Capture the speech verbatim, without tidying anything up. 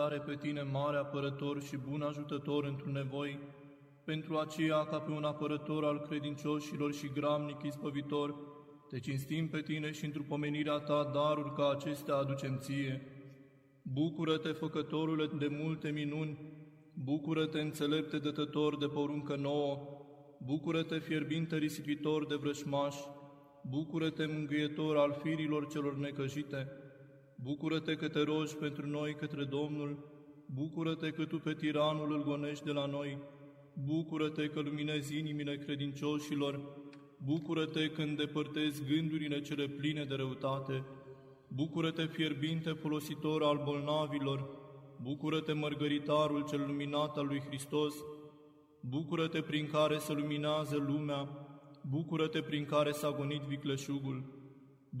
are pe tine mare apărător și bun ajutător într-un nevoi, pentru aceea, ca pe un apărător al credincioșilor și gramnic izbăvitor, te cinstim pe tine și într-o pomenirea ta daruri ca acestea aducem ție. Bucură-te, făcătorule de multe minuni, bucură-te, înțelepte dătător de poruncă nouă, bucură-te, fierbinte risipitor de vrășmași, bucură-te, mângâietor al firilor celor necăjite, bucură-te că te rogi pentru noi către Domnul, bucură-te că tu pe tiranul îl gonești de la noi, bucură-te că luminezi inimile credincioșilor, bucură-te că îndepărtezi gândurile cele pline de răutate, bucură-te, fierbinte folositor al bolnavilor, bucură-te, mărgăritarul cel luminat al lui Hristos, bucură-te prin care se luminează lumea, bucură-te prin care s-a gonit vicleșugul.